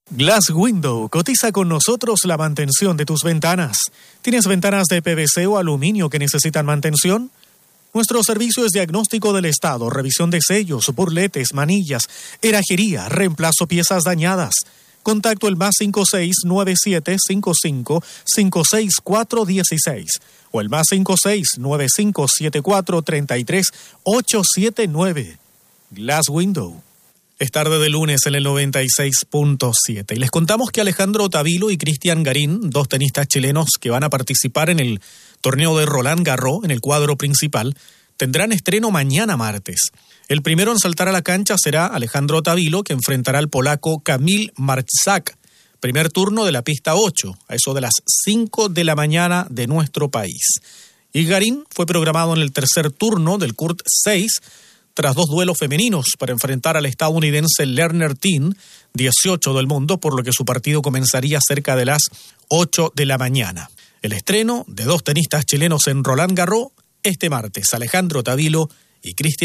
Glass Window cotiza con nosotros la mantención de tus ventanas. ¿Tienes ventanas de PVC o aluminio que necesitan mantención? Nuestro servicio es diagnóstico del estado, revisión de sellos, burletes, manillas, herrajería, reemplazo piezas dañadas. Contacto el +56 9755 56416 o el +56 9574 33879. Glass Window. Es tarde de lunes en el 96.7 y les contamos que Alejandro Tavilo y Cristian Garín, dos tenistas chilenos que van a participar en el torneo de Roland Garros en el cuadro principal, tendrán estreno mañana martes. El primero en saltar a la cancha será Alejandro Tavilo, que enfrentará al polaco Kamil Marczak. Primer turno de la pista 8, a eso de las 5 de la mañana de nuestro país. Y Garín fue programado en el tercer turno del Court 6, tras dos duelos femeninos para enfrentar al estadounidense Lerner Tin, 18 del mundo, por lo que su partido comenzaría cerca de las 8 de la mañana. El estreno de dos tenistas chilenos en Roland Garros este martes, Alejandro Tavilo y Cristian